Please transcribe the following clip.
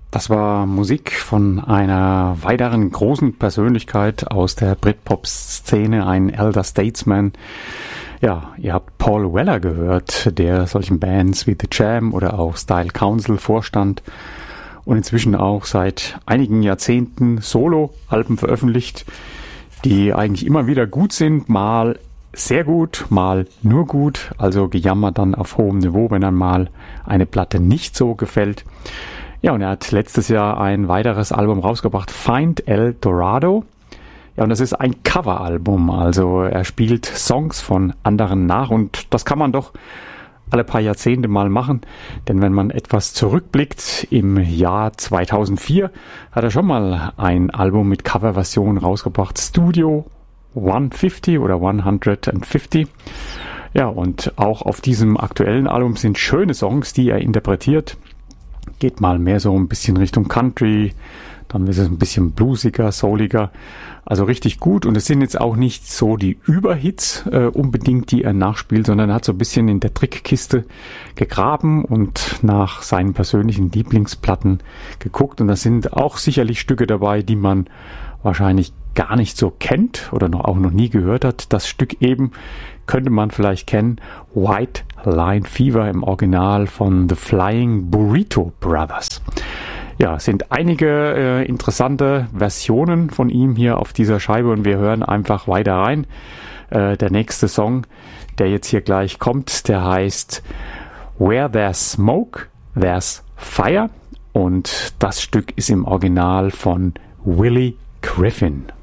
Das war Musik von einer weiteren großen Persönlichkeit aus der Britpop-Szene, ein Elder Statesman. Ja, ihr habt Paul Weller gehört, der solchen Bands wie The Jam oder auch Style Council vorstand und inzwischen auch seit einigen Jahrzehnten Solo-Alben veröffentlicht, die eigentlich immer wieder gut sind, mal sehr gut, mal nur gut, also gejammert dann auf hohem Niveau, wenn dann mal eine Platte nicht so gefällt. Ja, und er hat letztes Jahr ein weiteres Album rausgebracht, Find El Dorado. Ja, und das ist ein Coveralbum, also er spielt Songs von anderen nach und das kann man doch alle paar Jahrzehnte mal machen, denn wenn man etwas zurückblickt, im Jahr 2004 hat er schon mal ein Album mit Coverversion rausgebracht, Studio 150 oder 150. Ja, und auch auf diesem aktuellen Album sind schöne Songs, die er interpretiert. Geht mal mehr so ein bisschen Richtung Country, dann ist es ein bisschen bluesiger, souliger, also richtig gut. Und es sind jetzt auch nicht so die Überhits unbedingt, die er nachspielt, sondern er hat so ein bisschen in der Trickkiste gegraben und nach seinen persönlichen Lieblingsplatten geguckt. Und da sind auch sicherlich Stücke dabei, die man wahrscheinlich gar nicht so kennt oder auch noch nie gehört hat. Das Stück eben könnte man vielleicht kennen, White Line Fever im Original von The Flying Burrito Brothers. Ja, es sind einige interessante Versionen von ihm hier auf dieser Scheibe und wir hören einfach weiter rein. Der nächste Song, der jetzt hier gleich kommt, der heißt Where There's Smoke, There's Fire und das Stück ist im Original von Willie Griffin.